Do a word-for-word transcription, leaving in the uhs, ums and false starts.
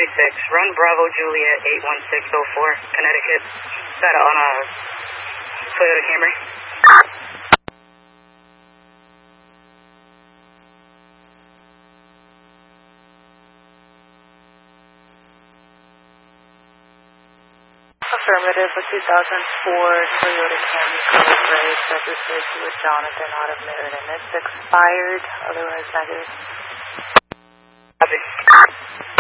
thirty-six, run Bravo Juliet eight one six oh four, Connecticut. Got it on a Toyota Camry. Affirmative, a two thousand four Toyota Camry color gray, registered to a Jonathan out of Meriden. It's expired, otherwise negative. Copy.